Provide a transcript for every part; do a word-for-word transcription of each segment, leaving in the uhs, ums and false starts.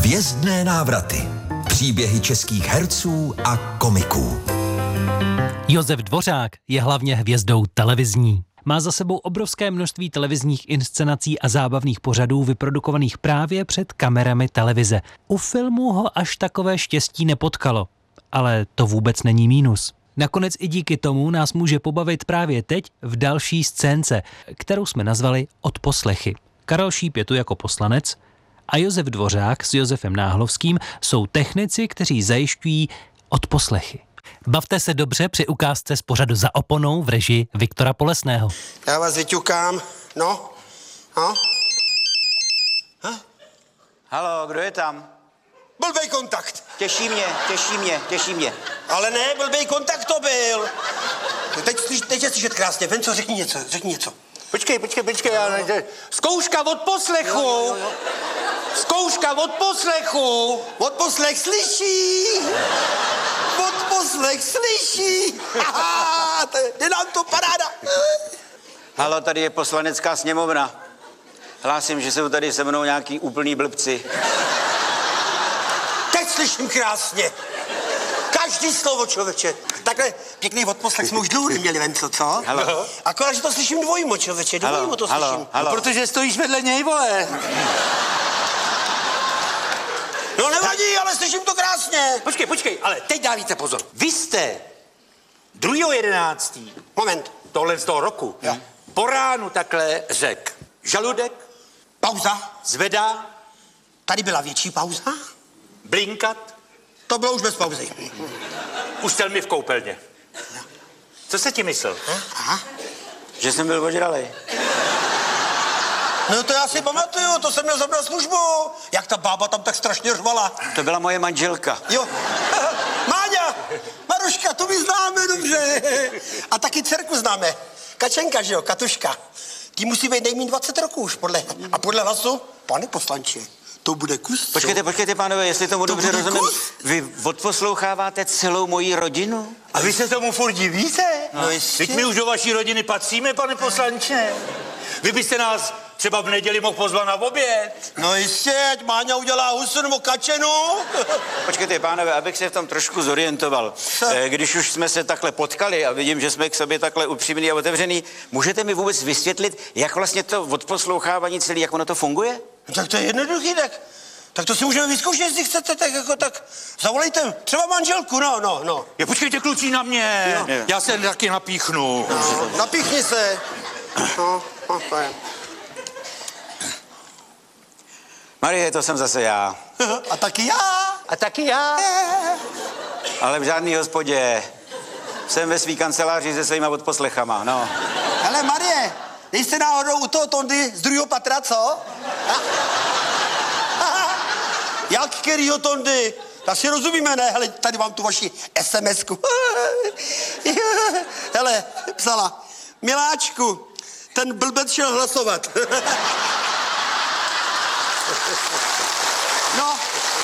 Hvězdné návraty. Příběhy českých herců a komiků. Josef Dvořák je hlavně hvězdou televizní. Má za sebou obrovské množství televizních inscenací a zábavných pořadů vyprodukovaných právě před kamerami televize. U filmu ho až takové štěstí nepotkalo, ale to vůbec není mínus. Nakonec i díky tomu nás může pobavit právě teď v další scénce, kterou jsme nazvali Odposlechy. Karel Šíp je tu jako poslanec a Josef Dvořák s Josefem Náhlovským jsou technici, kteří zajišťují odposlechy. Bavte se dobře při ukázce z pořadu Za oponou v režii Viktora Polesného. Já vás vyťukám. No? No? Ha? Halo, kdo je tam? Blbej kontakt. Těší mě, těší mě, těší mě. Ale ne, blbej kontakt to byl. Teď, teď je slyšet krásně. Ven, co, řekni něco, řekni něco. Počkej, počkej, počkej, já nejde. Zkouška od poslechu. Jo, jo, jo. Zkouška od poslechu. Odposlech slyší. Odposlech slyší. Haha, je nám to paráda. Halo, tady je poslanecká sněmovna. Hlásím, že jsou tady se mnou nějaký úplný blbci. Teď slyším krásně. Každý slovo, člověče. Takhle pěkný odposlech jsme už dlouho měli, Venco, co? Halo. Akorát, že to slyším dvojmo, člověče, dvojmo to halo, slyším. halo. No, protože stojíš vedle něj, vole. No nevadí, ale slyším to krásně. Počkej, počkej, ale teď dávíte pozor. Vy jste druhého jedenáctého Moment. tohle z toho roku Jo. po ránu takhle řek. Žaludek Pauza. zvedá, Tady byla větší pauza. blinkat, To bylo už bez pauzy. ustel mi v koupelně. Co se ti myslel? Aha. Že jsem byl ožralej. No to já si pamatuju, to jsem měl zabrat službu. Jak ta bába tam tak strašně řvala. To byla moje manželka. Jo. Máňa, Maruška, to my známe dobře. A taky dcerku známe. Kačenka, že jo, Katuška. Tí musí být nejméně dvacet roků už podle. A podle hlasu, pane poslanče, to bude kus. Počkejte, počkejte, pánové, jestli tomu To dobře bude rozumím. kus. Vy odposloucháváte celou moji rodinu? A vy se tomu furt divíte? No jistě. Teď my už do vaší rodiny patříme, pane poslanče. Vy byste nás třeba v neděli mohl pozvat na oběd. No jistě, ať Máňa udělá husu nebo kačenu. Počkejte, pánové, abych se v tom trošku zorientoval. Eh, Když už jsme se takhle potkali a vidím, že jsme k sobě takhle upřímní a otevřený, můžete mi vůbec vysvětlit, jak vlastně to odposlouchávání celé, jak ono to funguje? No, tak to je jednoduchý, tak, tak to si můžeme vyzkoušet, jestli chcete, tak jako tak zavolejte třeba manželku, no, no, no. Je, počkejte, kluci, na mě. Jo. Já se taky napíchnu. no napíchni se. No, no, to je. Marie, to jsem zase já. A taky já. A taky já. Ale v žádný hospodě. Jsem ve svý kanceláři se svýma odposlechama, no. Hele, Marie, nejste náhodou u toho Tondy z druhého patra, co? Jak kterýho Tondy? Tak si rozumíme, ne? Hele, tady mám tu vaši es em esku. Hele, psala. Miláčku, ten blbec šel hlasovat. No.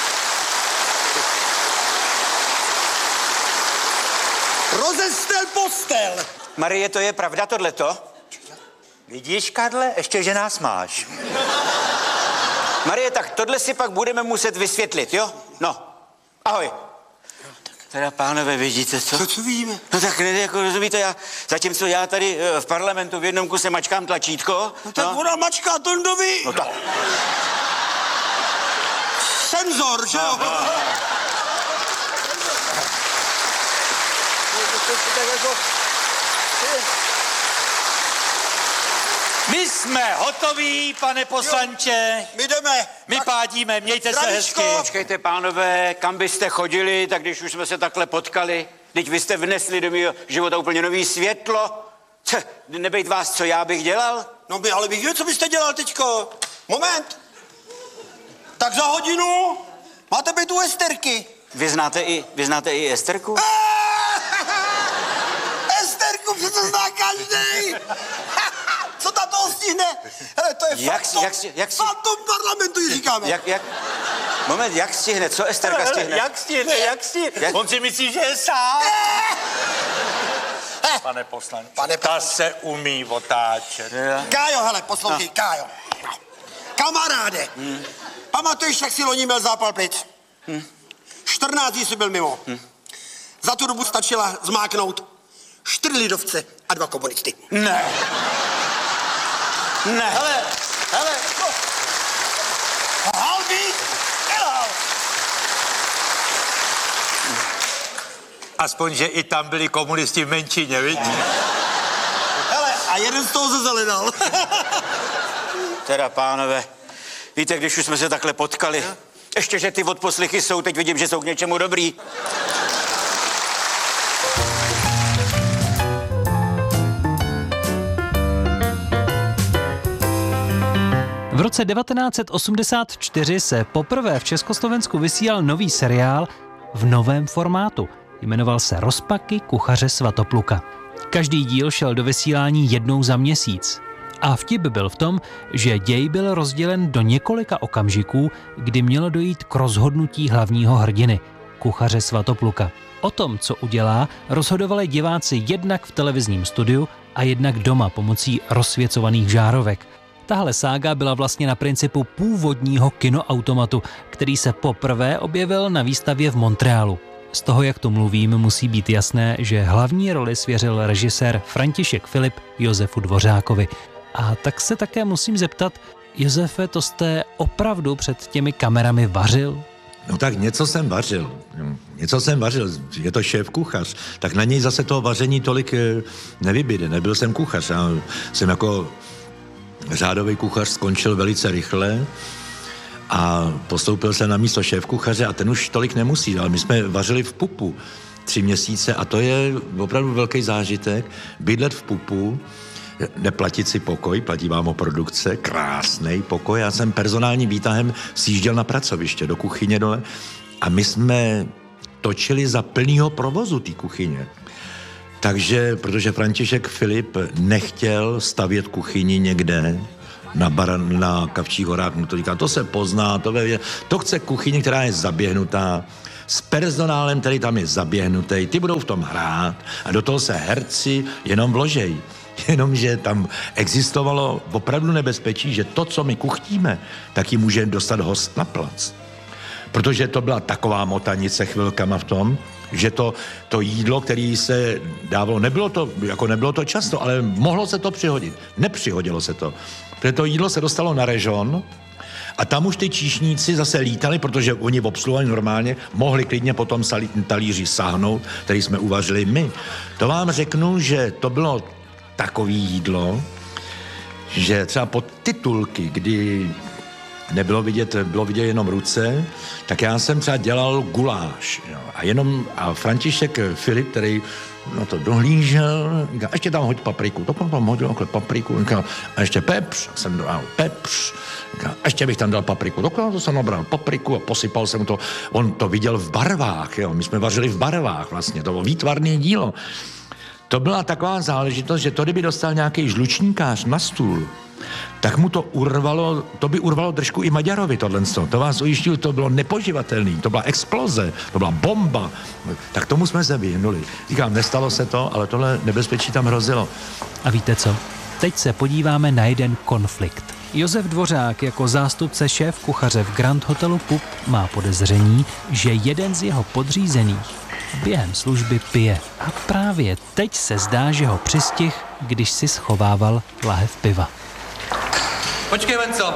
Rozestel postel. Marie, to je pravda tohleto? Vidíš, Karle, ještě, že nás máš. Marie, tak tohle si pak budeme muset vysvětlit, jo? No, ahoj. Teda, pánové, vidíte co? Co, co vidíme? No tak ne, jako rozumíte, já, zatímco já tady eh, v parlamentu v jednom kuse mačkám tlačítko. No tak ona mačká Tondovi. No tak. Senzor, že jo? My jsme hotoví, pane poslanče. My jdeme. My Tak, pádíme, mějte se zdravíčko. hezky. Počkejte, pánové, kam byste chodili, tak když už jsme se takhle potkali, teď vy jste vnesli do mého života úplně nový světlo. Co, nebejt vás, co já bych dělal? No by, ale bych věděl, co byste dělal teďko. Moment. Tak za hodinu máte být u Esterky. Vy znáte i, vy znáte i Esterku? Esterku přece zná každý. Co ta toho stihne? Hele, to je Jak si- fantom, jak si- jak si- fantom parlamentu, ji říkáme. Jak, jak, moment, jak stihne, co Esterka stihne? Jak stihne, jak stihne? Jak? On si myslí, že je sám. Pane poslanče, Pane ta se umí otáčet. Kájo, hele, poslouchej, no. Kájo. Kamaráde, hmm. pamatuješ, jak si loni měl zápal plic? Hmm. čtrnáct dní jsi byl mimo. Hmm. Za tu dobu stačila zmáknout čtyři lidovce a dva komunisty. Ne. Ne. Hele, hele, no. Halbí, helal. Aspoň, že i tam byli komunisti v menšině, viď? Hele, a jeden z toho zezelenal. Teda, pánové, víte, když už jsme se takhle potkali, no? Ještě, že ty odposlechy jsou, teď vidím, že jsou k něčemu dobrý. V roce devatenáct set osmdesát čtyři se poprvé v Československu vysílal nový seriál v novém formátu. Jmenoval se Rozpaky kuchaře Svatopluka. Každý díl šel do vysílání jednou za měsíc. A vtip byl v tom, že děj byl rozdělen do několika okamžiků, kdy mělo dojít k rozhodnutí hlavního hrdiny, kuchaře Svatopluka. O tom, co udělá, rozhodovali diváci jednak v televizním studiu a jednak doma pomocí rozsvěcovaných žárovek. Tahle sága byla vlastně na principu původního kinoautomatu, který se poprvé objevil na výstavě v Montrealu. Z toho, jak to mluvím, musí být jasné, že hlavní roli svěřil režisér František Filip Josefu Dvořákovi. A tak se také musím zeptat, Josefe, to jste opravdu před těmi kamerami vařil? No tak něco jsem vařil, něco jsem vařil, je to šéf kuchař, tak na něj zase toho vaření tolik nevybyde, nebyl jsem kuchař, já jsem jako řádový kuchař skončil velice rychle a postoupil jsem na místo šéf kuchaře a ten už tolik nemusí, ale my jsme vařili v pupu tři měsíce a to je opravdu velký zážitek, bydlet v pupu, neplatit si pokoj, platí vám o produkce, krásnej pokoj. Já jsem personálním výtahem sjížděl na pracoviště do kuchyně dole a my jsme točili za plnýho provozu té kuchyně. Takže, protože František Filip nechtěl stavět kuchyni někde na, baran, na Kavčích horách, mu to říká, to se pozná, to, ve, to chce kuchyni, která je zaběhnutá, s personálem, který tam je zaběhnutý, ty budou v tom hrát a do toho se herci jenom vložej. Jenomže tam existovalo opravdu nebezpečí, že to, co my kuchtíme, tak ji může dostat host na plac. Protože to byla taková motanice chvilkama v tom, že to, to jídlo, které se dávalo, nebylo to, jako nebylo to často, ale mohlo se to přihodit. Nepřihodilo se to. Protože to jídlo se dostalo na režon a tam už ty číšníci zase lítali, protože oni obsluhovali normálně, mohli klidně potom talíři sáhnout, který jsme uvařili my. To vám řeknu, že to bylo takový jídlo, že třeba pod titulky, kdy nebylo vidět, bylo vidět jenom ruce, tak já jsem třeba dělal guláš. Jo, a jenom, a František Filip, který no to dohlížel, říká, ještě tam hoď papriku, to tam hodil okolo papriku, říká, a ještě pepř, jsem dal pepř, říká, ještě bych tam dal papriku, to, to jsem nabral papriku a posypal jsem to, on to viděl v barvách, jo, my jsme vařili v barvách vlastně, to bylo výtvarné dílo. To byla taková záležitost, že to, kdyby dostal nějaký žlučníkář na stůl, tak mu to urvalo, to by urvalo držku i Maďarovi tohle. To vás ujišťuju, to bylo nepoživatelný, to byla exploze, to byla bomba. Tak tomu jsme se vyhnuli. Říkám, nestalo se to, ale tohle nebezpečí tam hrozilo. A víte co? Teď se podíváme na jeden konflikt. Josef Dvořák jako zástupce šéf kuchaře v Grand Hotelu Pup má podezření, že jeden z jeho podřízených během služby pije. A právě teď se zdá, že ho přistih, když si schovával lahev piva. Počkej, Venco.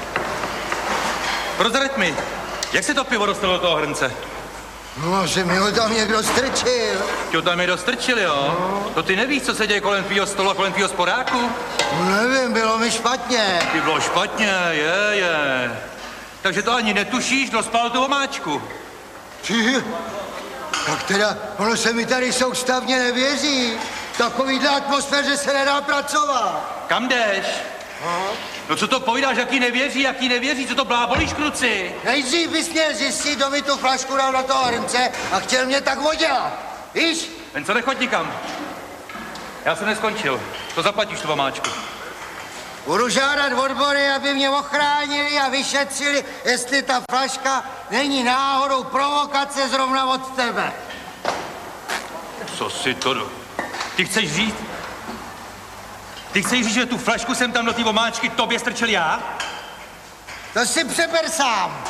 Prozrať mi, jak se to pivo dostalo do toho hrnce? No, že mi ho tam někdo strčil. Ti ho tam někdo strčil, jo? No. To ty nevíš, co se děje kolem tvýho stolu a kolem tvýho sporáku? No, nevím, bylo mi špatně. Ty bylo špatně, je, je. Takže to ani netušíš, kdo spal tu omáčku. Ty, tak teda, ono se mi tady soustavně nevěří. Takovýhle atmosféře se nedá pracovat. Kam jdeš? Aha. No co to povídáš, jaký nevěří, jaký nevěří, co to blábolíš, kluci? Nejdřív bys měl zjistit, kdo mi tu flašku dal do toho hrnce a chtěl mě tak odělat. Víš? Jen co, nechoď nikam. Já jsem neskončil. To zaplatíš tu omáčku. Budu žádat odbory, aby mě ochránili a vyšetřili, jestli ta flaška není náhodou provokace zrovna od tebe. Co si to do... Ty chceš říct? Ty chceš říct, že tu flašku jsem tam do té omáčky tobě strčil já? To si přeber sám.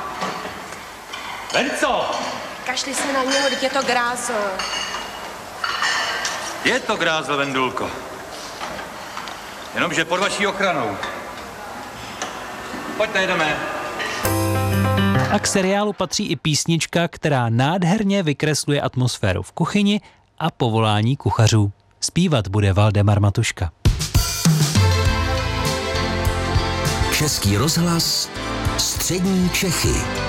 Venco! Kašli se na něho, teď je to grázl. Je to grázl, Vendulko. Jenomže pod vaší ochranou. Pojďte, jedeme. A k seriálu patří i písnička, která nádherně vykresluje atmosféru v kuchyni a povolání kuchařů. Zpívat bude Valdemar Matuška. Český rozhlas, střední Čechy.